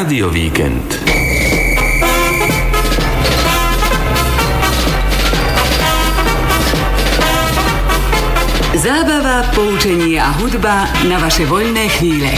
Rádio Víkend. Zábava, poučenie a hudba na vaše voľné chvíle.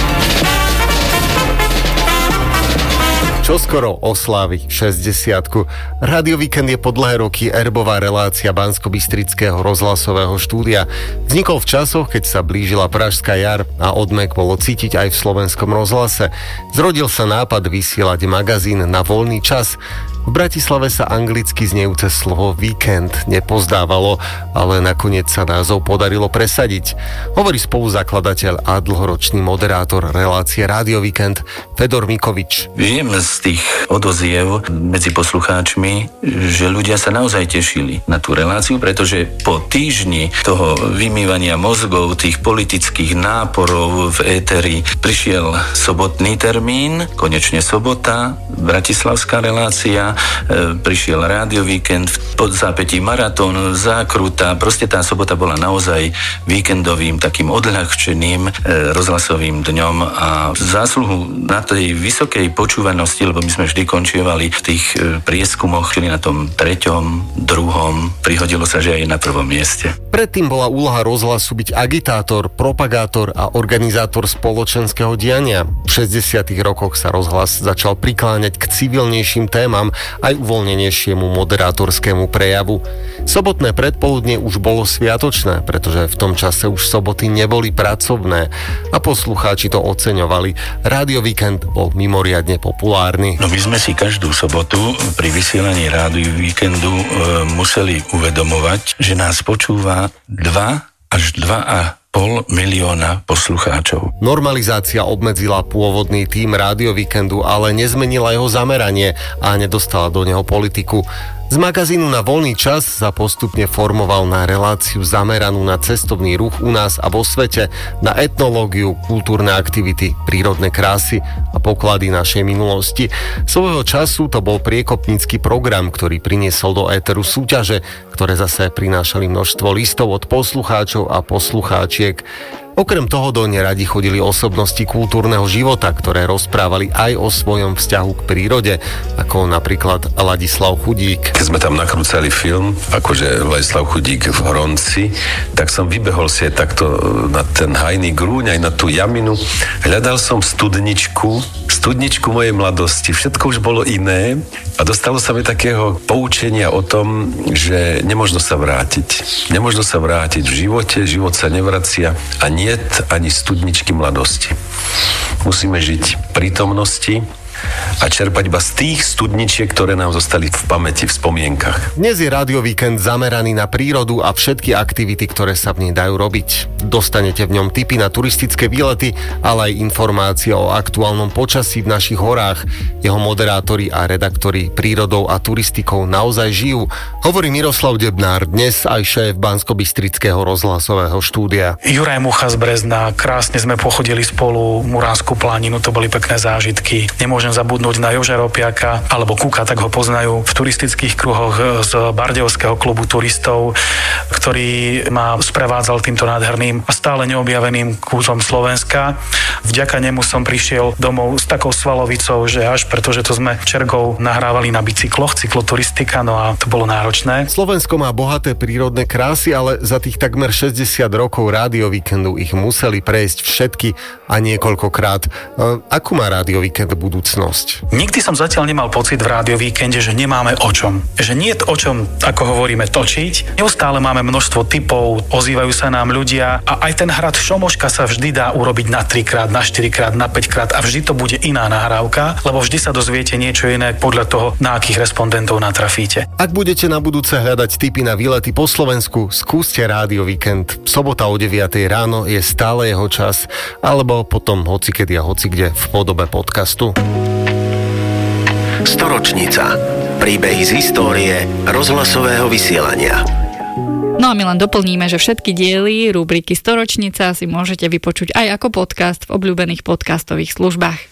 Čoskoro oslávi 60-ku. Rádio Víkend je po dlhé roky erbová relácia Banskobystrického rozhlasového štúdia. Vznikol v časoch, keď sa blížila Pražská jar a odmek bolo cítiť aj v slovenskom rozhlase. Zrodil sa nápad vysielať magazín na voľný čas. V Bratislave sa anglicky znejúce slovo víkend nepozdávalo, ale nakoniec sa názov podarilo presadiť. Hovorí spoluzakladateľ a dlhoročný moderátor relácie Rádio Víkend Fedor Mikovič. Viem z tých odoziev medzi poslucháčmi, že ľudia sa naozaj tešili na tú reláciu, pretože po týždni toho vymývania mozgov, tých politických náporov v éteri, prišiel sobotný termín, konečne sobota, bratislavská relácia, prišiel Rádio Víkend, pod zápätí maratón, zákruta, proste tá sobota bola naozaj víkendovým, takým odľahčeným rozhlasovým dňom a zásluhu na tej vysokej počúvanosti, lebo my sme vždy končievali v tých prieskumoch, čili na tom 3., 2., prihodilo sa, že aj na prvom mieste. Predtým bola úloha rozhlasu byť agitátor, propagátor a organizátor spoločenského diania. V 60. rokoch sa rozhlas začal prikláňať k civilnejším témam aj uvoľnenejšiemu moderátorskému prejavu. Sobotné predpoludnie už bolo sviatočné, pretože v tom čase už soboty neboli pracovné a poslucháči to oceňovali. Rádio Víkend bol mimoriadne populárny. No my sme si každú sobotu pri vysielaní Rádiu Víkendu museli uvedomovať, že nás počúva 2 až 2,5 milióna poslucháčov. Normalizácia obmedzila pôvodný tím Rádio Víkendu, ale nezmenila jeho zameranie a nedostala do neho politiku. Z magazínu na voľný čas sa postupne formoval na reláciu zameranú na cestovný ruch u nás a vo svete, na etnológiu, kultúrne aktivity, prírodné krásy a poklady našej minulosti. Svojho času to bol priekopnícky program, ktorý priniesol do éteru súťaže, ktoré zase prinášali množstvo listov od poslucháčov a poslucháčiek. Okrem toho do ne radi chodili osobnosti kultúrneho života, ktoré rozprávali aj o svojom vzťahu k prírode, ako napríklad Ladislav Chudík. Keď sme tam nakrúcali film, akože Ladislav Chudík v Hronci, tak som vybehol si takto na ten hajný grúň, aj na tú jaminu. Hľadal som studničku mojej mladosti. Všetko už bolo iné a dostalo sa mi takého poučenia o tom, že nemožno sa vrátiť. Nemožno sa vrátiť v živote, život sa nevracia a niet ani studničky mladosti. Musíme žiť v prítomnosti a čerpať iba z tých studničiek, ktoré nám zostali v pamäti, v spomienkach. Dnes je Rádio Víkend zameraný na prírodu a všetky aktivity, ktoré sa v nej dajú robiť. Dostanete v ňom tipy na turistické výlety, ale aj informácie o aktuálnom počasí v našich horách. Jeho moderátori a redaktori prírodou a turistikou naozaj žijú. Hovorí Miroslav Debnár, dnes aj šéf Banskobystrického rozhlasového štúdia. Juraj Mucha z Brezna, krásne sme pochodili spolu Muránskú planinu, to boli pekné zážitky. Nemôžem zabudnúť na Joža Ropiaka, alebo Kuka, tak ho poznajú v turistických kruhoch z Bardejovského klubu turistov, ktorý ma sprevádzal týmto nádherným a stále neobjaveným kúsom Slovenska. Vďaka nemu som prišiel domov s takou svalovicou, že až pretože to sme čergou nahrávali na bicykloch, cykloturistika, no a to bolo náročné. Slovensko má bohaté prírodné krásy, ale za tých takmer 60 rokov Rádio Víkendu ich museli prejsť všetky a niekoľkokrát. Akú má Rádio Víkend budúcnosť? Nikdy som zatiaľ nemal pocit v Rádio Víkende, že nemáme o čom. Že nie je o čom, ako hovoríme, točiť. Neustále máme množstvo tipov, ozývajú sa nám ľudia a aj ten hrad Šomoška sa vždy dá urobiť na 3-krát, na 4-krát, na 5-krát a vždy to bude iná nahrávka, lebo vždy sa dozviete niečo iné podľa toho, na akých respondentov natrafíte. Ak budete na budúce hľadať tipy na výlety po Slovensku, skúste Rádio Víkend. Sobota o 9 ráno je stále jeho čas, alebo potom hocikedy a hocikde v podobe podcastu. Storočnica. Príbehy z histórie rozhlasového vysielania. No a my len doplníme, že všetky diely rubriky Storočnica si môžete vypočuť aj ako podcast v obľúbených podcastových službách.